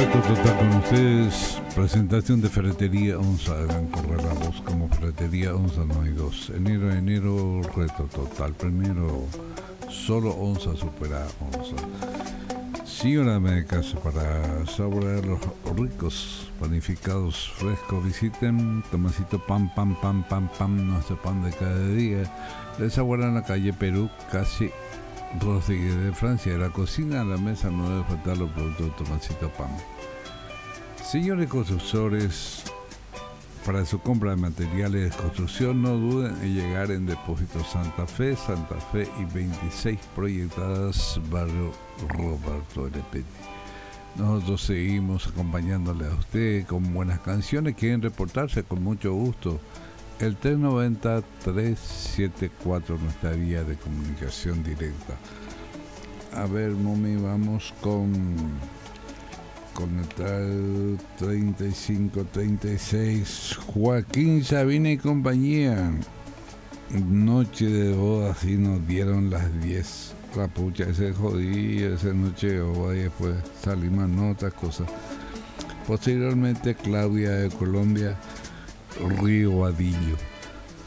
gusto estar con ustedes. Presentación de Ferretería Onza. Deben correr la voz como Ferretería Onza, no hay dos. Enero, reto total. Primero, solo Onza supera Onza. Señora me casa para saborear los ricos panificados frescos. Visiten Tomasito Pam, nuestro pan de cada día. Les sabora en la calle Perú, casi Rodríguez de Francia. De la cocina a la mesa no debe faltar los productos de Tomasito Pam. Señores constructores, para su compra de materiales de construcción no duden en llegar en Depósito Santa Fe y 26 proyectadas, barrio Roberto L. Nosotros seguimos acompañándole a usted con buenas canciones. Quieren reportarse, con mucho gusto. El 390-374, nuestra vía de comunicación directa. A ver, Momi, vamos con el tal 3536. Joaquín Sabina y compañía. Noche de bodas y nos dieron las 10. La pucha, ese jodía, esa noche de boda y después salimos en otras cosas. Posteriormente, Claudia de Colombia, Río Vadillo.